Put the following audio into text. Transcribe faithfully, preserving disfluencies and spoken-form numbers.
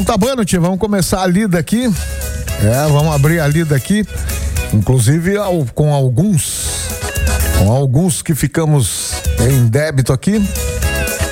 Então tá bom, tia, vamos começar a lida aqui. É, vamos abrir a lida aqui. Inclusive com alguns, com alguns que ficamos em débito aqui.